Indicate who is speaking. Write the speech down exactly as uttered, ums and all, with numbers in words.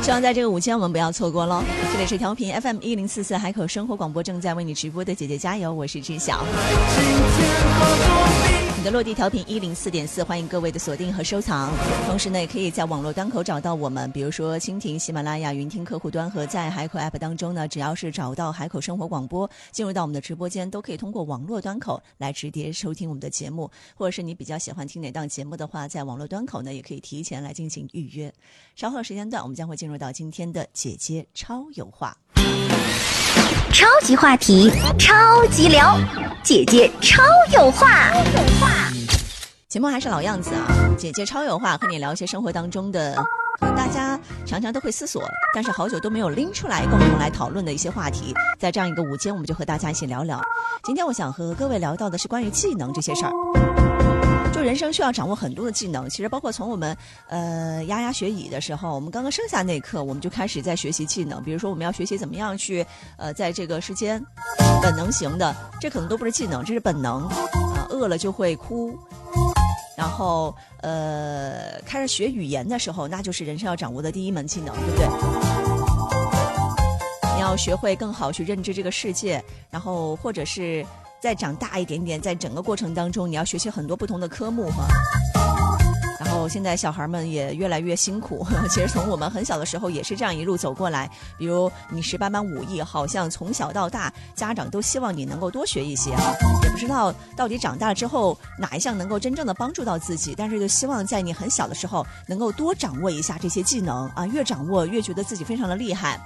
Speaker 1: 希望在这个午间我们不要错过咯。这里是调频 F M 一零四四海口生活广播，正在为你直播的姐姐加油，我是知晓。你的落地调频一零四点四，欢迎各位的锁定和收藏。同时呢，也可以在网络端口找到我们，比如说蜻蜓、喜马拉雅、云听客户端和在海口 App 当中呢，只要是找到海口生活广播，进入到我们的直播间，都可以通过网络端口来直接收听我们的节目。或者是你比较喜欢听哪档节目的话，在网络端口呢，也可以提前来进行预约。稍后时间段，我们将会进入到今天的姐姐超有话。
Speaker 2: 超级话题，超级聊，姐姐超有话。
Speaker 1: 节目还是老样子啊，姐姐超有话，和你聊一些生活当中的可能大家常常都会思索，但是好久都没有拎出来共同来讨论的一些话题。在这样一个午间，我们就和大家一起聊聊。今天我想和各位聊到的是关于技能这些事儿。就人生需要掌握很多的技能，其实包括从我们呃牙牙学语的时候，我们刚刚生下那一刻，我们就开始在学习技能。比如说我们要学习怎么样去呃在这个世间本能型的，这可能都不是技能，这是本能啊、呃，饿了就会哭。然后呃开始学语言的时候，那就是人生要掌握的第一门技能，对不对？你要学会更好去认知这个世界，然后或者是再长大一点点，在整个过程当中你要学习很多不同的科目哈。然后现在小孩们也越来越辛苦，其实从我们很小的时候也是这样一路走过来。比如你十八般武艺，好像从小到大家长都希望你能够多学一些啊，也不知道到底长大之后哪一项能够真正的帮助到自己，但是就希望在你很小的时候能够多掌握一下这些技能啊，越掌握越觉得自己非常的厉害。